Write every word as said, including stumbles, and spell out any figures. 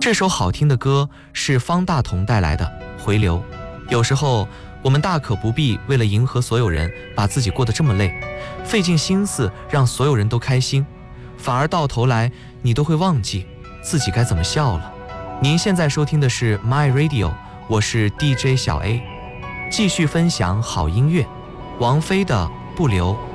这首好听的歌是方大同带来的《回流》。有时候我们大可不必为了迎合所有人，把自己过得这么累，费尽心思让所有人都开心，反而到头来你都会忘记自己该怎么笑了。您现在收听的是 My Radio， 我是 D J 小 A， 继续分享好音乐，王菲的《不留》。